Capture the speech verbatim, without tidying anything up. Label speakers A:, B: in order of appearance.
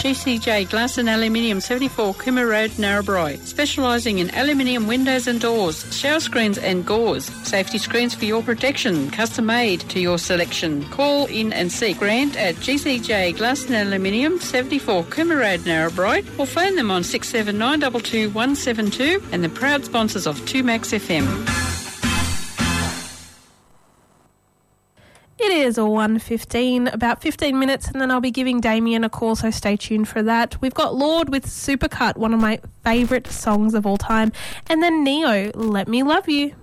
A: G C J Glass and Aluminium, seventy-four Cooma Road, Narrabri. Specialising in aluminium windows and doors, shower screens and gauze. Safety screens for your protection, custom made to your selection. Call in and see Grant at G C J Glass and Aluminium, seventy-four Cooma Road, Narrabri, or phone them on six seven nine two two one seven two, and the proud sponsors of two Max F M.
B: It is one fifteen, about fifteen minutes, and then I'll be giving Damien a call, so stay tuned for that. We've got Lord with Supercut, one of my favourite songs of all time, and then Neo, Let Me Love You.